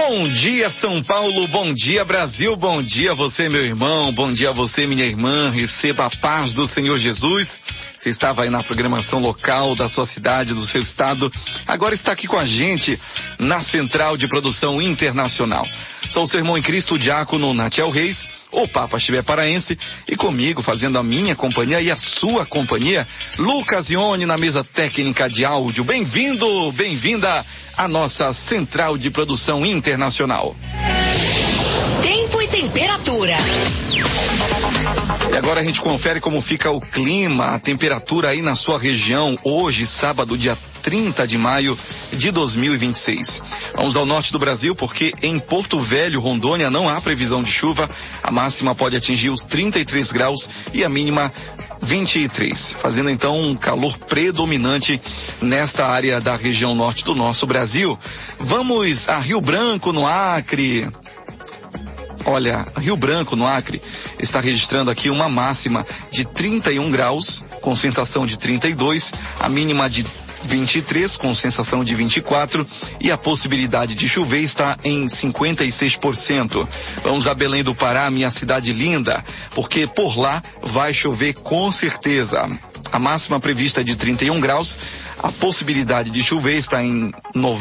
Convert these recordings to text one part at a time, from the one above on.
Bom dia, São Paulo, bom dia, Brasil, bom dia você, meu irmão, bom dia você, minha irmã, receba a paz do Senhor Jesus. Você estava aí na programação local da sua cidade, do seu estado, agora está aqui com a gente na Central de Produção Internacional. Sou o seu irmão em Cristo, o diácono Natiel Reis, o Papa Chibé Paraense, e comigo, fazendo a minha companhia e a sua companhia, Lucas Ione na mesa técnica de áudio. Bem-vindo, bem-vinda à nossa Central de Produção Internacional. Tempo e temperatura. E agora a gente confere como fica o clima, a temperatura aí na sua região, hoje, sábado, dia 30 de maio de 2026. Vamos ao norte do Brasil, porque em Porto Velho, Rondônia, não há previsão de chuva. A máxima pode atingir os 33 graus e a mínima 23, fazendo então um calor predominante nesta área da região norte do nosso Brasil. Vamos a Rio Branco, no Acre. Olha, Rio Branco, no Acre, está registrando aqui uma máxima de 31 graus, com sensação de 32, a mínima de 23, com sensação de 24, e a possibilidade de chover está em 56%. Vamos a Belém do Pará, minha cidade linda, porque por lá vai chover com certeza. A máxima prevista é de 31 graus, a possibilidade de chover está em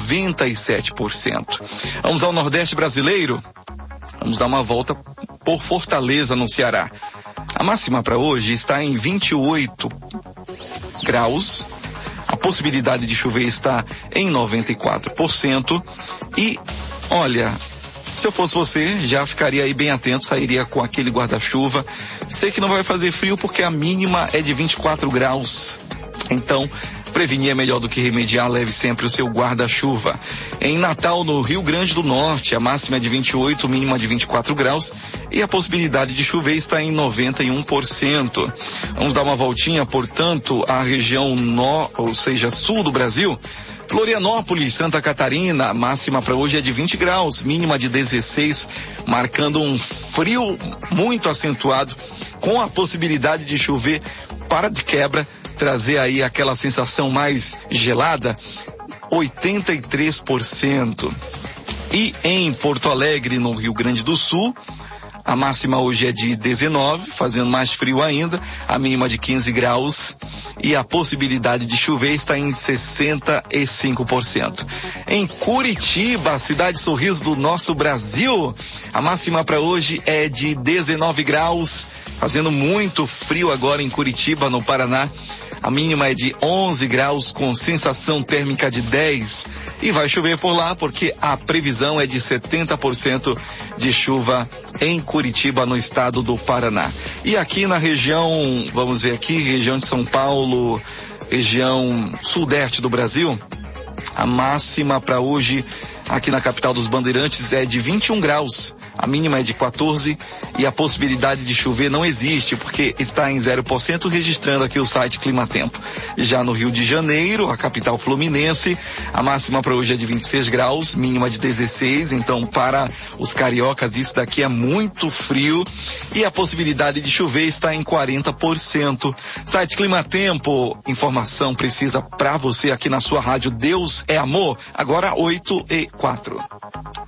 97%. Vamos ao Nordeste brasileiro. Vamos dar uma volta por Fortaleza, no Ceará. A máxima para hoje está em 28 graus. A possibilidade de chover está em 94%. E, olha, se eu fosse você, já ficaria aí bem atento, sairia com aquele guarda-chuva. Sei que não vai fazer frio porque a mínima é de 24 graus. Então, prevenir é melhor do que remediar, leve sempre o seu guarda-chuva. Em Natal, no Rio Grande do Norte, a máxima é de 28, mínima de 24 graus e a possibilidade de chover está em 91%. Vamos dar uma voltinha, portanto, à região ou seja, sul do Brasil. Florianópolis, Santa Catarina, a máxima para hoje é de 20 graus, mínima de 16, marcando um frio muito acentuado, com a possibilidade de chover para de quebra, trazer aí aquela sensação mais gelada, 83%. E em Porto Alegre, no Rio Grande do Sul, a máxima hoje é de 19, fazendo mais frio ainda, a mínima de 15 graus e a possibilidade de chover está em 65%. Em Curitiba, cidade sorriso do nosso Brasil, a máxima para hoje é de 19 graus, fazendo muito frio agora em Curitiba, no Paraná. A mínima é de 11 graus com sensação térmica de 10 e vai chover por lá porque a previsão é de 70% de chuva em Curitiba, no estado do Paraná. E aqui na região, vamos ver aqui, região de São Paulo, região sudeste do Brasil, a máxima para hoje aqui na capital dos Bandeirantes é de 21 graus, a mínima é de 14 e a possibilidade de chover não existe porque está em 0%, registrando aqui o site Climatempo. Já no Rio de Janeiro, a capital fluminense, a máxima para hoje é de 26 graus, mínima de 16, então para os cariocas isso daqui é muito frio e a possibilidade de chover está em 40%. Site Climatempo, informação precisa para você aqui na sua rádio Deus é Amor, agora 8:04.